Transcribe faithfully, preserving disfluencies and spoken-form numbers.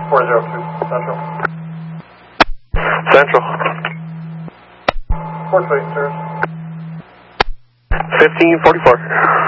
four zero two, Central. Central. Four twenty, sir. fifteen forty-four.